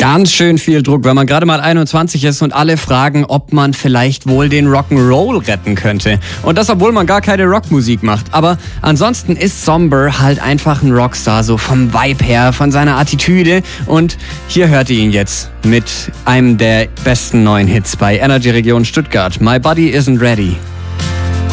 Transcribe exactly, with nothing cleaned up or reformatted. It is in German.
Ganz schön viel Druck, wenn man gerade mal einundzwanzig ist und alle fragen, ob man vielleicht wohl den Rock'n'Roll retten könnte. Und das, obwohl man gar keine Rockmusik macht. Aber ansonsten ist Somber halt einfach ein Rockstar, so vom Vibe her, von seiner Attitüde. Und hier hört ihr ihn jetzt mit einem der besten neuen Hits bei Energy Region Stuttgart. My Body Isn't Ready.